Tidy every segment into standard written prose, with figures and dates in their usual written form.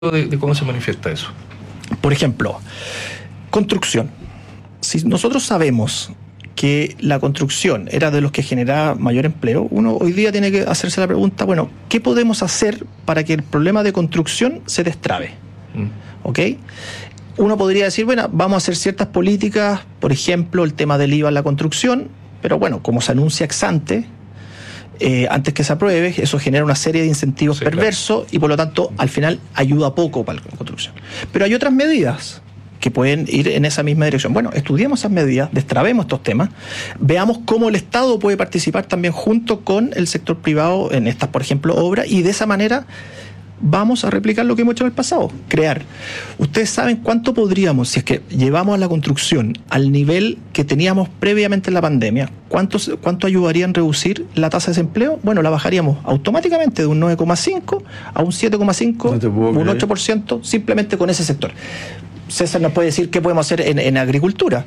de cómo se manifiesta eso. Por ejemplo, construcción. Si nosotros sabemos que la construcción era de los que generaba mayor empleo, uno hoy día tiene que hacerse la pregunta, bueno, ¿qué podemos hacer para que el problema de construcción se destrabe? ¿Ok? Uno podría decir, bueno, vamos a hacer ciertas políticas, por ejemplo, el tema del IVA en la construcción, pero bueno, como se anuncia ex ante, antes que se apruebe, eso genera una serie de incentivos perversos, claro, y por lo tanto al final ayuda poco para la construcción. Pero hay otras medidas que pueden ir en esa misma dirección. Bueno, estudiemos esas medidas, destrabemos estos temas, veamos cómo el Estado puede participar también junto con el sector privado en estas, por ejemplo, obras, y de esa manera vamos a replicar lo que hemos hecho en el pasado, crear. Ustedes saben cuánto podríamos, si es que llevamos a la construcción al nivel que teníamos previamente en la pandemia, cuánto ayudaría en reducir la tasa de desempleo. Bueno, la bajaríamos automáticamente de un 9,5 a un 7,5, un 8%, simplemente con ese sector. César nos puede decir qué podemos hacer en agricultura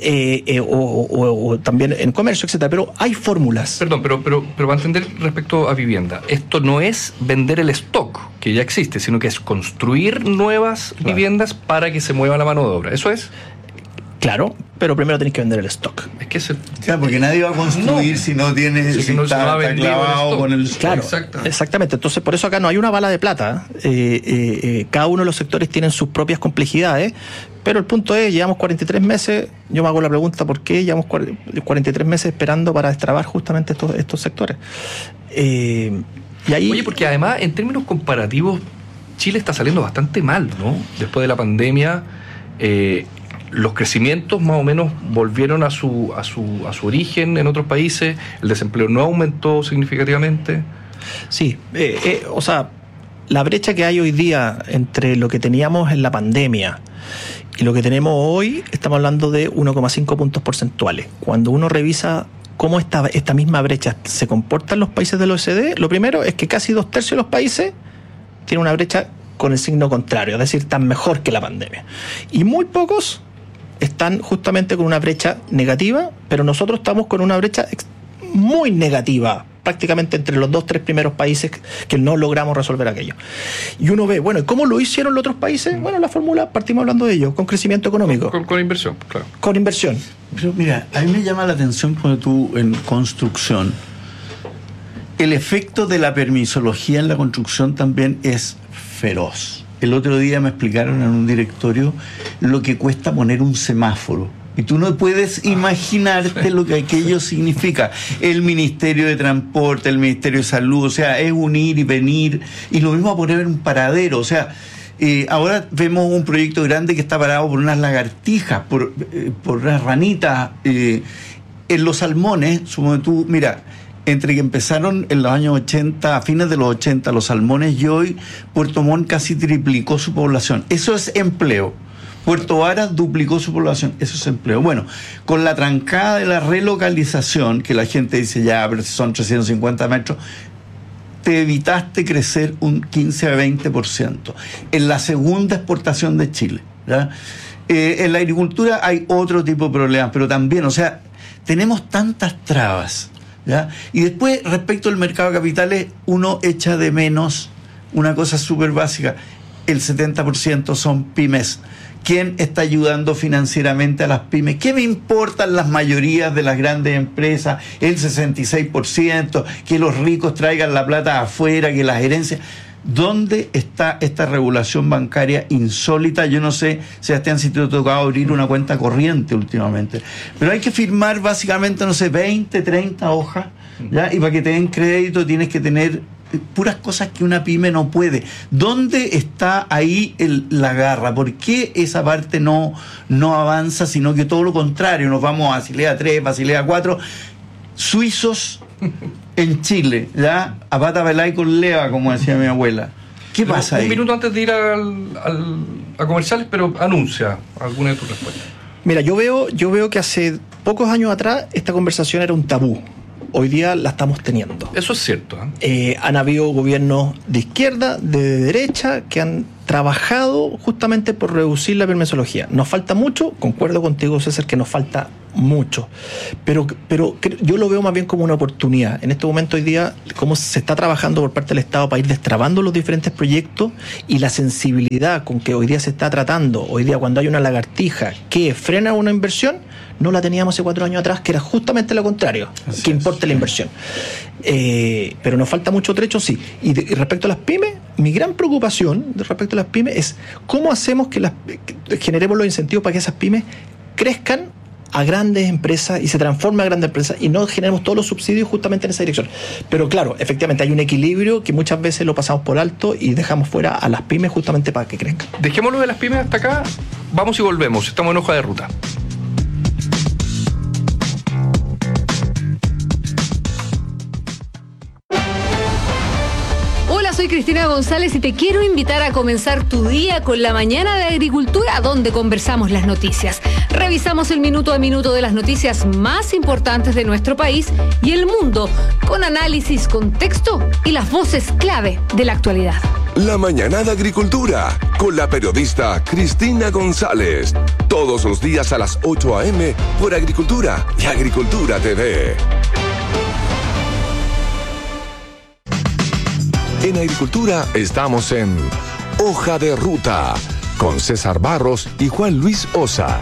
o también en comercio, etcétera, pero hay fórmulas. Perdón, pero para entender respecto a vivienda, esto no es vender el stock que ya existe, sino que es construir nuevas viviendas para que se mueva la mano de obra. ¿Eso es? Claro, pero primero tenés que vender el stock. Es que claro, porque nadie va a construir si no tiene, si no está clavado con el stock. Claro, exactamente. Entonces, por eso acá no hay una bala de plata. Cada uno de los sectores tienen sus propias complejidades, pero el punto es, llevamos 43 meses, yo me hago la pregunta, ¿por qué llevamos 43 meses esperando para destrabar justamente estos sectores? Y ahí, oye, porque además, en términos comparativos, Chile está saliendo bastante mal, ¿no? Después de la pandemia, los crecimientos más o menos volvieron a su origen en otros países, el desempleo no aumentó significativamente. Sí, o sea, la brecha que hay hoy día entre lo que teníamos en la pandemia y lo que tenemos hoy, estamos hablando de 1,5 puntos porcentuales. Cuando uno revisa cómo esta misma brecha se comporta en los países del OECD, lo primero es que casi 2/3 de los países tienen una brecha con el signo contrario, es decir, están mejor que la pandemia. Y muy pocos están justamente con una brecha negativa, pero nosotros estamos con una brecha muy negativa, prácticamente entre los 2-3 primeros países que no logramos resolver aquello. Y uno ve, bueno, ¿y cómo lo hicieron los otros países? Bueno, la fórmula, partimos hablando de ello, con crecimiento económico. Con inversión, claro. Con inversión. Pero mira, a mí me llama la atención cuando tú en construcción, el efecto de la permisología en la construcción también es feroz. El otro día me explicaron en un directorio lo que cuesta poner un semáforo. Y tú no puedes imaginarte lo que aquello significa. El Ministerio de Transporte, el Ministerio de Salud, o sea, es un ir y venir. Y lo mismo a poner un paradero. O sea, ahora vemos un proyecto grande que está parado por unas lagartijas, por unas ranitas. En los salmones, supongo tú, mira, entre que empezaron en los años 80, a fines de los 80, los salmones, y hoy Puerto Montt casi triplicó su población. Eso es empleo. Puerto Varas duplicó su población. Eso es empleo. Bueno, con la trancada de la relocalización, que la gente dice ya, pero si son 350 metros, te evitaste crecer un 15 a 20%. En la segunda exportación de Chile, ¿ya? En la agricultura hay otro tipo de problemas, pero también, o sea, tenemos tantas trabas, ¿ya? Y después, respecto al mercado de capitales, uno echa de menos una cosa súper básica. El 70% son pymes. ¿Quién está ayudando financieramente a las pymes? ¿Qué me importan las mayorías de las grandes empresas? El 66%, que los ricos traigan la plata afuera, que las herencias. ¿Dónde está esta regulación bancaria insólita? Yo no sé, Sebastián, si te ha tocado abrir una cuenta corriente últimamente, pero hay que firmar básicamente, no sé, 20, 30 hojas, ¿ya? Y para que te den crédito tienes que tener puras cosas que una pyme no puede. ¿Dónde está ahí la garra? ¿Por qué esa parte no avanza, sino que todo lo contrario? Nos vamos a Basilea 3, Basilea 4, suizos en Chile, ¿ya? A pata pelá y con leva, como decía mi abuela. ¿Qué pasa ahí? Un minuto antes de ir a comerciales, pero anuncia alguna de tus respuestas. Mira, yo veo que hace pocos años atrás esta conversación era un tabú. Hoy día la estamos teniendo. Eso es cierto. Han habido gobiernos de izquierda, de derecha, que han trabajado justamente por reducir la permisología. ¿Nos falta mucho? Concuerdo contigo, César, que nos falta mucho. Pero yo lo veo más bien como una oportunidad. En este momento, hoy día, cómo se está trabajando por parte del Estado para ir destrabando los diferentes proyectos y la sensibilidad con que hoy día se está tratando, hoy día cuando hay una lagartija que frena una inversión, no la teníamos hace 4 años atrás, que era justamente lo contrario, Así que es. importe la inversión. Pero nos falta mucho trecho, sí. Y respecto a las pymes, mi gran preocupación respecto a las pymes es cómo hacemos que generemos los incentivos para que esas pymes crezcan a grandes empresas y se transformen a grandes empresas y no generemos todos los subsidios justamente en esa dirección. Pero claro, efectivamente hay un equilibrio que muchas veces lo pasamos por alto y dejamos fuera a las pymes justamente para que crezcan. Dejémoslo de las pymes hasta acá, vamos y volvemos, estamos en Hoja de Ruta. Soy Cristina González y te quiero invitar a comenzar tu día con la mañana de agricultura, donde conversamos las noticias. Revisamos el minuto a minuto de las noticias más importantes de nuestro país y el mundo, con análisis, contexto y las voces clave de la actualidad. La mañana de agricultura, con la periodista Cristina González. Todos los días a las 8 a.m. por Agricultura y Agricultura TV. En Agricultura estamos en Hoja de Ruta, con César Barros y Juan Luis Osa.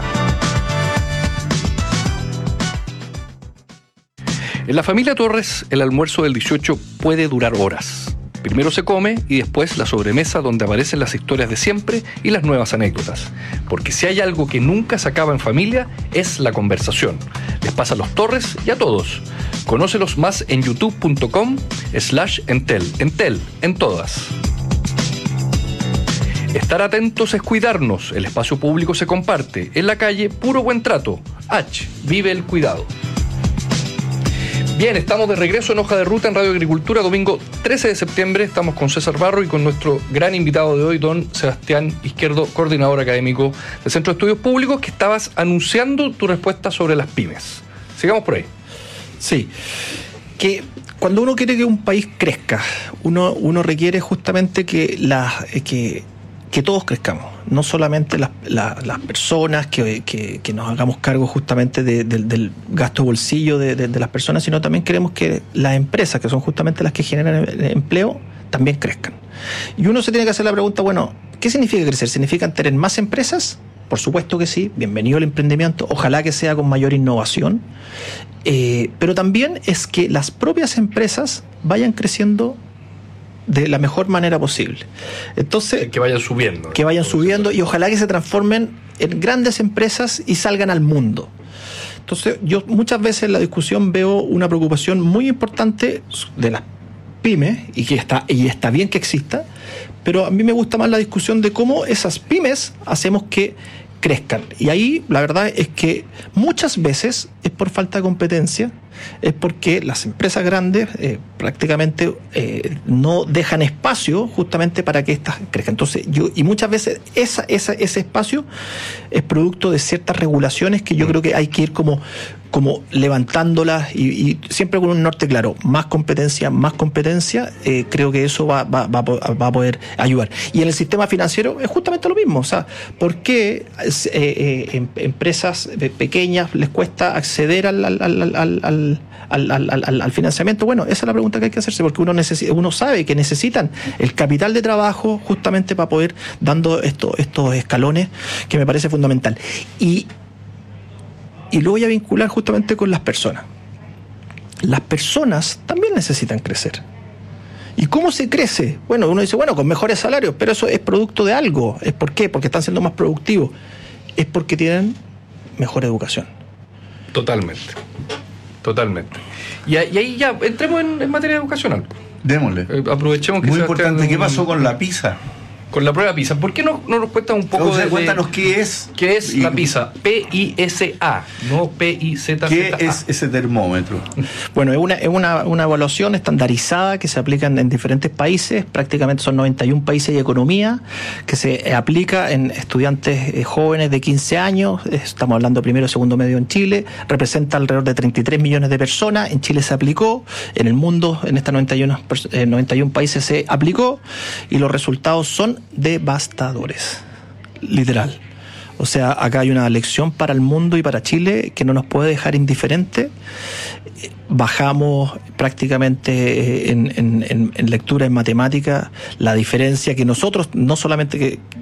En la familia Torres, el almuerzo del 18 puede durar horas. Primero se come y después la sobremesa, donde aparecen las historias de siempre y las nuevas anécdotas. Porque si hay algo que nunca se acaba en familia, es la conversación. Les pasa a los Torres y a todos. Conócelos más en youtube.com/Entel. Entel, en todas. Estar atentos es cuidarnos. El espacio público se comparte. En la calle, puro buen trato. Vive el cuidado. Bien, estamos de regreso en Hoja de Ruta en Radio Agricultura, domingo 13 de septiembre. Estamos con César Barro y con nuestro gran invitado de hoy, don Sebastián Izquierdo, coordinador académico del Centro de Estudios Públicos, que estabas anunciando tu respuesta sobre las pymes. Sigamos por ahí. Sí, que cuando uno quiere que un país crezca, uno requiere justamente que todos crezcamos, no solamente las personas, que nos hagamos cargo justamente del gasto de bolsillo de las personas, sino también queremos que las empresas, que son justamente las que generan empleo, también crezcan. Y uno se tiene que hacer la pregunta, bueno, ¿qué significa crecer? ¿Significa tener más empresas? Por supuesto que sí, bienvenido al emprendimiento, ojalá que sea con mayor innovación, pero también es que las propias empresas vayan creciendo de la mejor manera posible. Entonces, que vayan subiendo. Que vayan subiendo y ojalá que se transformen en grandes empresas y salgan al mundo. Entonces, yo muchas veces en la discusión veo una preocupación muy importante de las pymes, y está bien que exista, pero a mí me gusta más la discusión de cómo esas pymes hacemos que crezcan. Y ahí la verdad es que muchas veces es por falta de competencia, es porque las empresas grandes prácticamente no dejan espacio justamente para que éstas crezcan. Entonces, y muchas veces ese espacio es producto de ciertas regulaciones que yo creo que hay que ir como levantándolas y siempre con un norte claro, más competencia, creo que eso va a poder ayudar. Y en el sistema financiero es justamente lo mismo, o sea, ¿por qué empresas pequeñas les cuesta acceder al financiamiento? Bueno, esa es la pregunta que hay que hacerse, porque uno sabe que necesitan el capital de trabajo justamente para poder dando estos escalones, que me parece fundamental. Y lo voy a vincular justamente con las personas. Las personas también necesitan crecer. ¿Y cómo se crece? Bueno, uno dice, con mejores salarios, pero eso es producto de algo. ¿Es por qué? Porque están siendo más productivos. Es porque tienen mejor educación. Totalmente. Y ahí ya entremos en materia educacional. Démosle. Aprovechemos que muy importante. ¿Qué pasó con la PISA? Con la prueba PISA. ¿Por qué no nos cuentas un poco cuéntanos qué es. ¿Qué es la PISA? PISA, no PIZZA. ¿Qué es ese termómetro? Bueno, es una evaluación estandarizada que se aplica en diferentes países, prácticamente son 91 países y economía, que se aplica en estudiantes jóvenes de 15 años, estamos hablando primero y segundo medio en Chile, representa alrededor de 33 millones de personas, en Chile se aplicó, en el mundo, en estas 91 países se aplicó, y los resultados son devastadores, literal. O sea, acá hay una lección para el mundo y para Chile que no nos puede dejar indiferente. Bajamos prácticamente en lectura, en matemática, la diferencia que nosotros, no solamente que